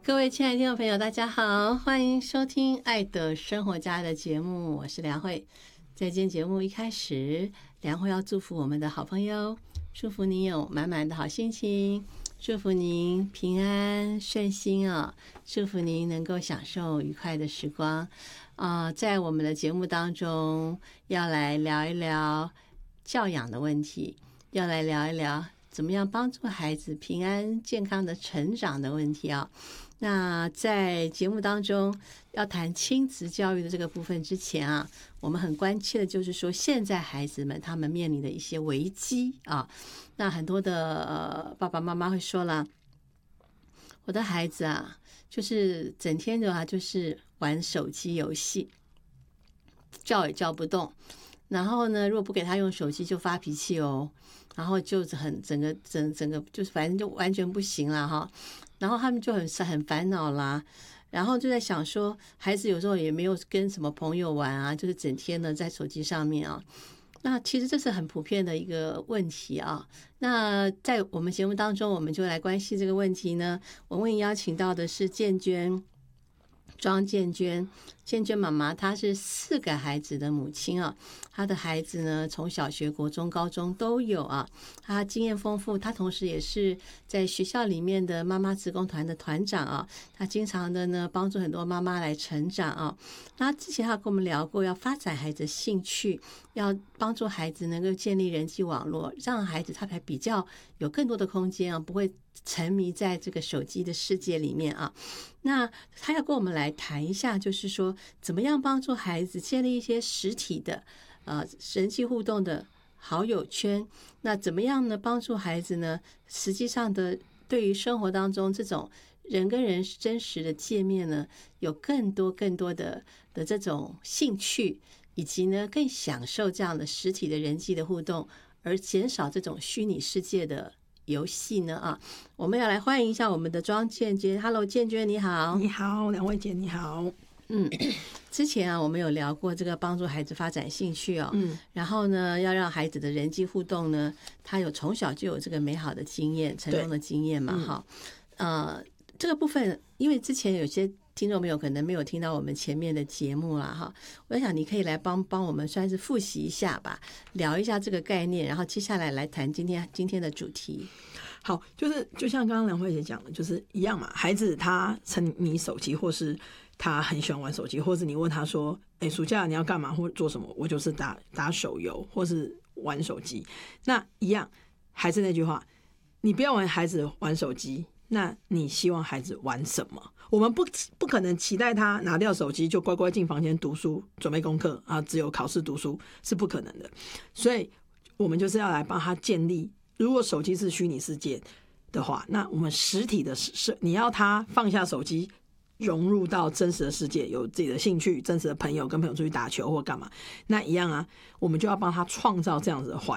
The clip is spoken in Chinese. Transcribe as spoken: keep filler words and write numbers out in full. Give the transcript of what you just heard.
各位亲爱的听众朋友，大家好，欢迎收听《爱的生活家》的节目，我是梁慧。在今天节目一开始，梁慧要祝福我们的好朋友，祝福您有满满的好心情，祝福您平安顺心啊，祝福您能够享受愉快的时光啊、呃。在我们的节目当中，要来聊一聊教养的问题，要来聊一聊怎么样帮助孩子平安健康的成长的问题啊。那在节目当中要谈亲子教育的这个部分之前啊，我们很关切的就是说现在孩子们他们面临的一些危机啊。那很多的、呃、爸爸妈妈会说了，我的孩子啊就是整天的话就是玩手机游戏，叫也叫不动，然后呢如果不给他用手机就发脾气哦，然后就很整个整整个就是反正就完全不行了哈。然后他们就很很烦恼啦，然后就在想说，孩子有时候也没有跟什么朋友玩啊，就是整天呢在手机上面啊。那其实这是很普遍的一个问题啊。那在我们节目当中，我们就来关心这个问题呢。我为你邀请到的是建娟，庄建娟。建娟妈妈她是四个孩子的母亲啊，她的孩子呢从小学、国中、高中都有啊，她经验丰富，她同时也是在学校里面的妈妈志工团的团长啊，她经常的呢帮助很多妈妈来成长啊。那之前她跟我们聊过，要发展孩子兴趣，要帮助孩子能够建立人际网络，让孩子他才比较有更多的空间啊，不会沉迷在这个手机的世界里面啊。那他要跟我们来谈一下，就是说怎么样帮助孩子建立一些实体的呃人际互动的好友圈，那怎么样呢帮助孩子呢实际上的对于生活当中这种人跟人真实的界面呢有更多更多的的这种兴趣，以及呢更享受这样的实体的人际的互动，而减少这种虚拟世界的游戏呢啊。我们要来欢迎一下我们的庄建娟。 Hello 建娟你好。 你好，两位姐你好。 嗯，之前啊我们有聊过这个帮助孩子发展兴趣哦，嗯，然后呢要让孩子的人际互动呢，他有从小就有这个美好的经验成功的经验嘛哈、嗯。呃这个部分因为之前有些听众朋友可能没有听到我们前面的节目啦哈，我想你可以来帮帮我们算是复习一下吧，聊一下这个概念，然后接下来来谈今天今天的主题。 好，就是就像刚刚梁慧姐讲的，就是一样嘛，孩子他沉迷手机，或是他很喜欢玩手机，或是你问他说哎，暑假你要干嘛或做什么，我就是打打手游或是玩手机，那一样还是那句话，你不要玩孩子玩手机，那你希望孩子玩什么？我们不不可能期待他拿掉手机就乖乖进房间读书准备功课啊，只有考试读书是不可能的。所以我们就是要来帮他建立，如果手机是虚拟世界的话，那我们实体的你要他放下手机融入到真实的世界，有自己的兴趣，真实的朋友，跟朋友出去打球或干嘛，那一样啊，我们就要帮他创造这样子的环